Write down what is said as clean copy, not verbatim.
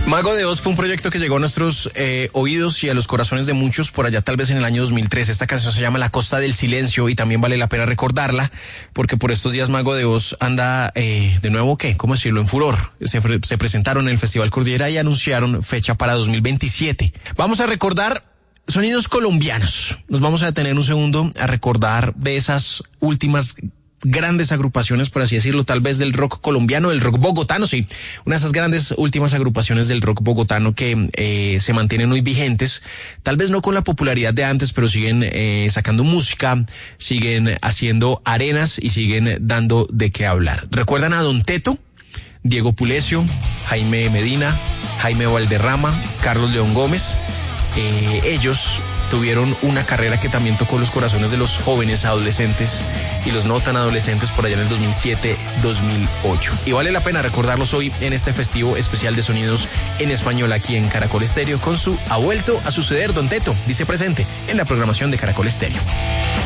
Mago de Oz fue un proyecto que llegó a nuestros oídos y a los corazones de muchos por allá tal vez en el año 2003. Esta canción se llama La Costa del Silencio y también vale la pena recordarla porque por estos días Mago de Oz anda de nuevo, ¿cómo decirlo? En furor. Se presentaron en el Festival Cordillera y anunciaron fecha para 2027. Vamos a recordar sonidos colombianos. Nos vamos a detener un segundo a recordar de esas últimas grandes agrupaciones, por así decirlo, tal vez del rock colombiano, del rock bogotano, sí, una de esas grandes últimas agrupaciones del rock bogotano que se mantienen hoy vigentes, tal vez no con la popularidad de antes, pero siguen sacando música, siguen haciendo arenas y siguen dando de qué hablar. ¿Recuerdan a Don Teto? Diego Pulecio, Jaime Medina, Jaime Valderrama, Carlos León Gómez. Ellos tuvieron una carrera que también tocó los corazones de los jóvenes adolescentes y los no tan adolescentes por allá en el 2007-2008. Y vale la pena recordarlos hoy en este festivo especial de sonidos en español aquí en Caracol Estéreo con su Ha vuelto a suceder Don Teto, dice presente en la programación de Caracol Estéreo.